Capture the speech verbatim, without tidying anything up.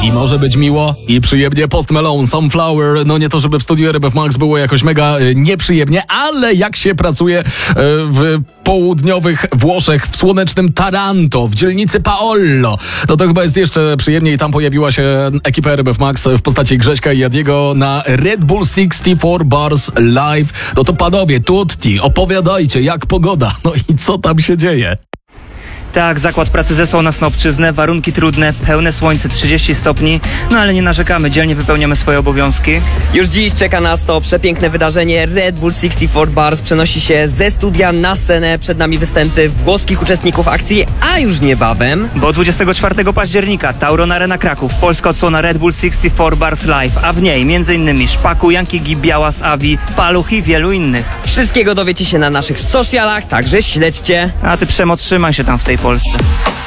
I może być miło i przyjemnie. Post Malone, Sunflower. No nie to, żeby w studiu R M F Max było jakoś mega y, nieprzyjemnie, ale jak się pracuje y, w południowych Włoszech, w słonecznym Taranto, w dzielnicy Paolo, no to chyba jest jeszcze przyjemniej. Tam pojawiła się ekipa R M F Max w postaci Grześka i Jadiego na Red Bull sześćdziesiąt cztery Bars Live. No to panowie, tutti, opowiadajcie, jak pogoda, no i co tam się dzieje? Tak, zakład pracy zesłał nas na obczyznę, warunki trudne, pełne słońce, trzydzieści stopni, no ale nie narzekamy, dzielnie wypełniamy swoje obowiązki. Już dziś czeka nas to przepiękne wydarzenie. Red Bull sześćdziesiąt cztery Bars przenosi się ze studia na scenę. Przed nami występy włoskich uczestników akcji, a już niebawem... Bo dwudziestego czwartego października Tauron Arena Kraków, polska odsłona Red Bull sześćdziesiąt cztery Bars Live, a w niej m.in. Szpaku, Janki Gib, Białas, Avi, Paluch i wielu innych. Wszystkiego dowiecie się na naszych socialach, także śledźcie. A ty, Przemo, trzymaj się tam w tej Polsce.